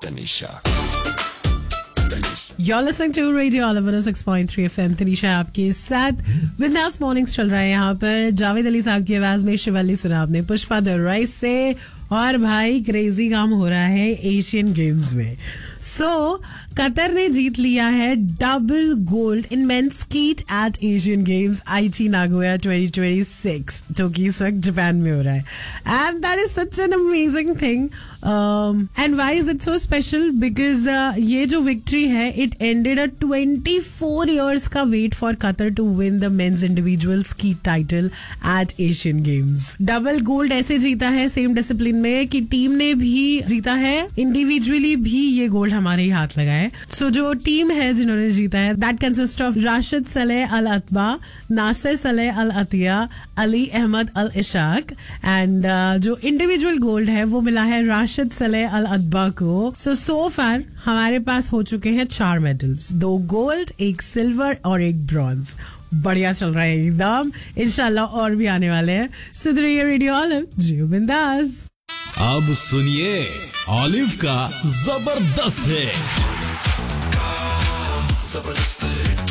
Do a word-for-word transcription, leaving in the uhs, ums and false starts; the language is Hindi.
Tanisha. You're listening to Radio Olive one oh six point three F M. Tanisha आपके साथ विंदास मॉर्निंग्स चल रहा है यहाँ पर. जावेद अली साहब की आवाज में शिवल्ली सुना आपने पुष्पा द राइस से. और भाई क्रेजी काम हो रहा है एशियन गेम्स में. सो so, कतर ने जीत लिया है double gold in men's skeet eight Asian games आईची नागोया twenty twenty-six, जो कि इस वक्त जापान में हो रहा है. And that is such an amazing thing. And why is it so special? Because ये जो विक्ट्री है it ended a twenty-four years का wait for Qatar to win the mains individual skeet title at Asian games. Double gold ऐसे जीता है सेम डिसिप्लिन में कि टीम ने भी जीता है, इंडिविजुअली भी ये गोल्ड हमारे ही हाथ लगा है. सो so, जो टीम है जिन्होंने जीता है that consist of Rashid Saleh Al अतबा, Nasir Saleh Al Atiya, Ali Ahmad Al Ishaq. And जो इंडिविजुअल गोल्ड है वो मिला है राशिद सलेह अल अतबा को. सो सो फार हमारे पास हो चुके हैं चार मेडल्स, दो गोल्ड, एक सिल्वर और एक ब्रॉन्ज. बढ़िया चल रहा है एकदम. इंशाल्लाह और भी आने वाले हैं. सुन रही है रेडियो ऑलिव, जियो बिंदास. अब सुनिए ऑलिव का जबरदस्त है. Zabardast